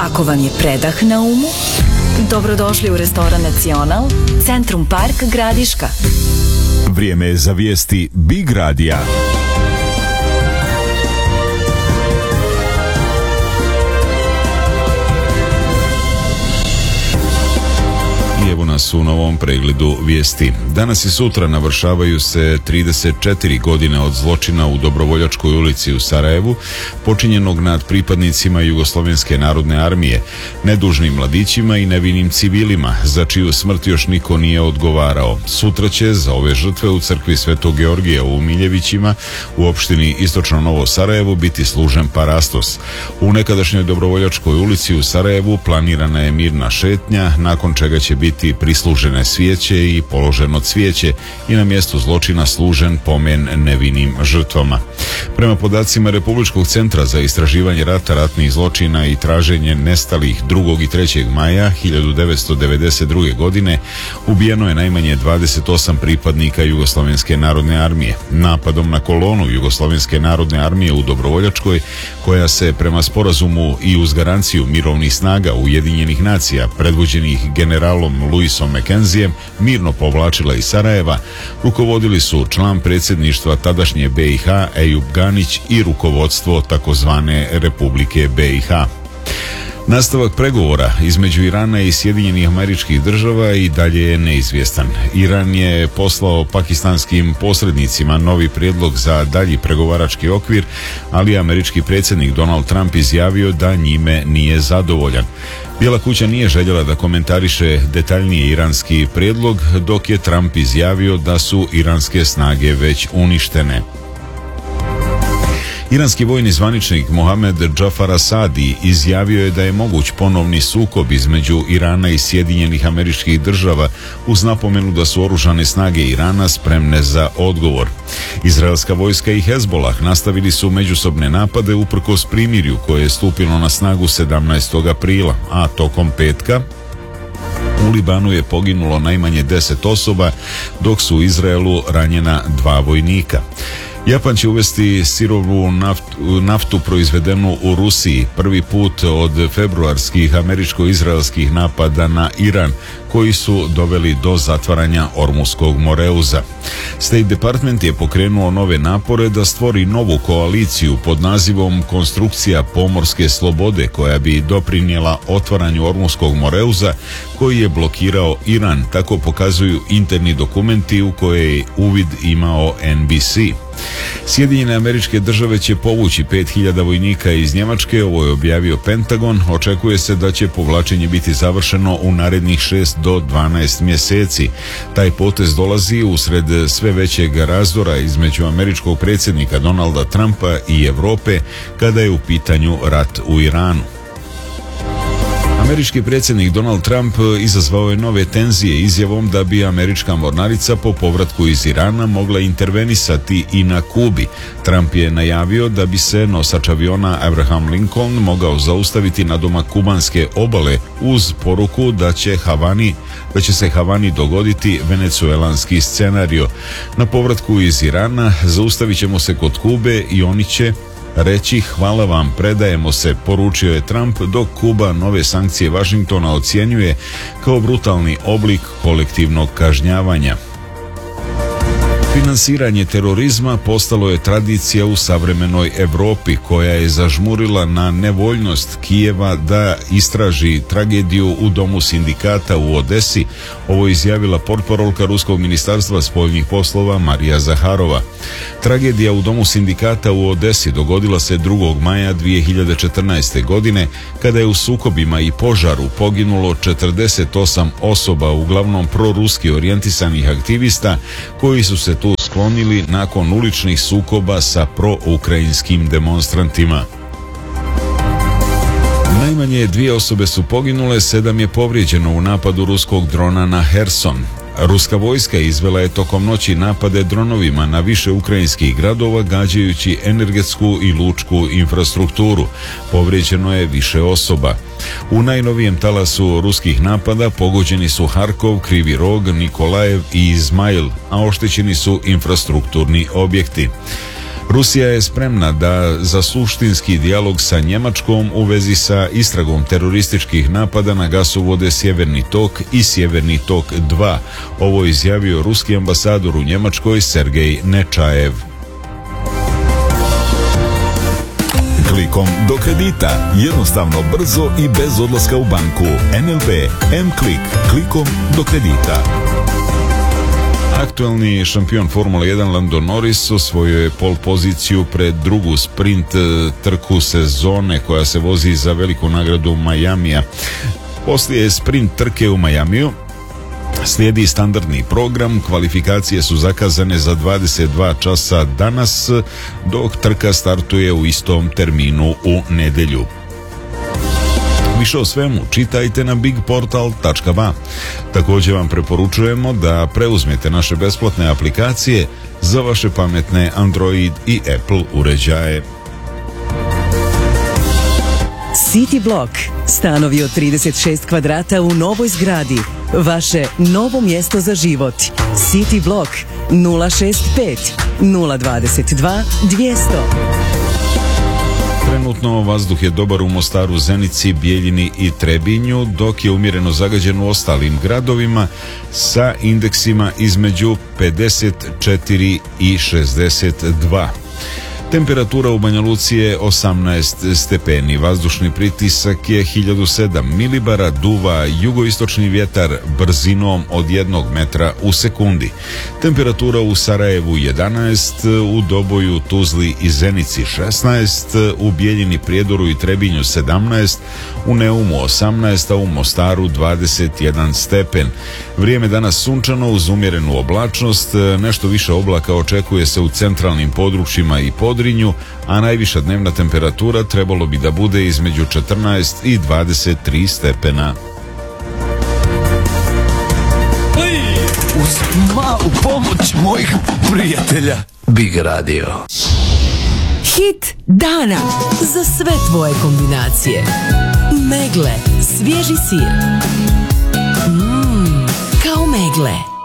Ako vam je predah na umu, dobrodošli u restoran Nacional, Centrum Park Gradiška. Vrijeme je za vijesti Big Radija. Evo nas u novom pregledu vijesti. Danas i sutra navršavaju se 34 godine od zločina u Dobrovoljačkoj ulici u Sarajevu, počinjenog nad pripadnicima Jugoslovenske narodne armije, nedužnim mladićima i nevinim civilima, za čiju smrt još niko nije odgovarao. Sutra će za ove žrtve u crkvi Svetog Georgija u Miljevićima u opštini Istočno Novo Sarajevo biti služen parastos. U nekadašnjoj Dobrovoljačkoj ulici u Sarajevu planirana je mirna šetnja, nakon čega će biti prislužene svijeće i položeno cvijeće i na mjestu zločina služen pomen nevinim žrtvama. Prema podacima Republičkog centra za istraživanje rata, ratnih zločina i traženje nestalih 2. i 3. maja 1992. godine ubijeno je najmanje 28 pripadnika Jugoslovenske narodne armije. Napadom na kolonu Jugoslovenske narodne armije u Dobrovoljačkoj, koja se prema sporazumu i uz garanciju mirovnih snaga Ujedinjenih nacija predvođenih generalom Louisom McKenzijem mirno povlačila iz Sarajeva, rukovodili su član predsjedništva tadašnje BiH Ejub Ganić i rukovodstvo takozvane Republike BiH. Nastavak pregovora između Irana i Sjedinjenih Američkih Država i dalje je neizvjestan. Iran je poslao pakistanskim posrednicima novi prijedlog za dalji pregovarački okvir, ali američki predsjednik Donald Trump izjavio da njime nije zadovoljan. Bijela kuća nije željela da komentariše detaljnije iranski prijedlog, dok je Trump izjavio da su iranske snage već uništene. Iranski vojni zvaničnik Mohamed Džafar Asadi izjavio je da je moguć ponovni sukob između Irana i Sjedinjenih Američkih Država, uz napomenu da su oružane snage Irana spremne za odgovor. Izraelska vojska i Hezbolah nastavili su međusobne napade uprkos primirju koje je stupilo na snagu 17. aprila, a tokom petka u Libanu je poginulo najmanje 10 osoba, dok su u Izraelu ranjena 2 vojnika. Japan će uvesti sirovu naftu proizvedenu u Rusiji prvi put od februarskih američko-izraelskih napada na Iran, koji su doveli do zatvaranja Ormuskog moreuza. State Department je pokrenuo nove napore da stvori novu koaliciju pod nazivom Konstrukcija pomorske slobode, koja bi doprinijela otvaranju Ormuskog moreuza koji je blokirao Iran, tako pokazuju interni dokumenti u koje je uvid imao NBC. Sjedinjene Američke Države će povući 5000 vojnika iz Njemačke, ovo je objavio Pentagon. Očekuje se da će povlačenje biti završeno u narednih 6 do 12 mjeseci. Taj potez dolazi usred sve većeg razdora između američkog predsjednika Donalda Trumpa i Europe kada je u pitanju rat u Iranu. Američki predsjednik Donald Trump izazvao je nove tenzije izjavom da bi američka mornarica po povratku iz Irana mogla intervenisati i na Kubi. Trump je najavio da bi se nosač aviona Abraham Lincoln mogao zaustaviti na domak kubanske obale uz poruku da će se Havani dogoditi venecuelanski scenario. Na povratku iz Irana zaustavit ćemo se kod Kube i oni će reći hvala vam, predajemo se, poručio je Trump, dok Kuba nove sankcije Washingtona ocjenjuje kao brutalni oblik kolektivnog kažnjavanja. Finansiranje terorizma postalo je tradicija u savremenoj Europi, koja je zažmurila na nevoljnost Kijeva da istraži tragediju u domu sindikata u Odesi. Ovo je izjavila portparolka Ruskog ministarstva spoljnih poslova Marija Zaharova. Tragedija u domu sindikata u Odesi dogodila se 2. maja 2014. godine, kada je u sukobima i požaru poginulo 48 osoba, uglavnom proruski orijentisanih aktivista, koji su se tu sklonili nakon uličnih sukoba sa proukrajinskim demonstrantima. Najmanje 2 osobe su poginule, 7 je povrijeđeno u napadu ruskog drona na Herson. Ruska vojska izvela je tokom noći napade dronovima na više ukrajinskih gradova, gađajući energetsku i lučku infrastrukturu. Povrijeđeno je više osoba. U najnovijem talasu ruskih napada pogođeni su Harkov, Krivi Rog, Nikolajev i Izmail, a oštećeni su infrastrukturni objekti. Rusija je spremna da za suštinski dijalog sa Njemačkom u vezi sa istragom terorističkih napada na gasovode Sjeverni tok i Sjeverni tok 2. Ovo je izjavio ruski ambasador u Njemačkoj Sergej Nečajev. Klikom do kredita. Jednostavno, brzo i bez odlaska u banku. NLB M-Klik. Klikom do kredita. Aktuelni šampion Formule 1 Lando Norris osvojio je pol poziciju pred drugu sprint trku sezone koja se vozi za veliku nagradu Majamija. Poslije sprint trke u Majamiju slijedi standardni program, kvalifikacije su zakazane za 22 časa danas, dok trka startuje u istom terminu u nedjelju. Više o svemu čitajte na bigportal.ba. Također vam preporučujemo da preuzmete naše besplatne aplikacije za vaše pametne Android i Apple uređaje. City Block. Stanovi od 36 kvadrata u novoj zgradi. Vaše novo mjesto za život. City Block 065 022 200. Trenutno vazduh je dobar u Mostaru, Zenici, Bijeljini i Trebinju, dok je umjereno zagađen u ostalim gradovima sa indeksima između 54 i 62. Temperatura u Banja Luci je 18 stepeni, vazdušni pritisak je 1007 milibara, duva jugoistočni vjetar brzinom od 1 metra u sekundi. Temperatura u Sarajevu 11, u Doboju, Tuzli i Zenici 16, u Bijeljini, Prijedoru i Trebinju 17, u Neumu 18, a u Mostaru 21 stepen. Vrijeme danas sunčano uz umjerenu oblačnost, nešto više oblaka očekuje se u centralnim područjima i Podrinju, a najviša dnevna temperatura trebalo bi da bude između 14 i 23 stepena. Uz malu pomoć mojih prijatelja Big Radio. Hit dana za sve tvoje kombinacije. Megle, svježi sir. Kao megle.